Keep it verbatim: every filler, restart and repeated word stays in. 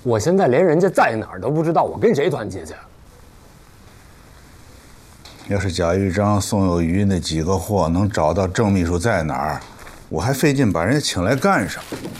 我现在连人家在哪儿都不知道，我跟谁团结去？ 要是贾玉章、宋有余那几个货能找到郑秘书在哪儿，我还费劲把人家请来干什么？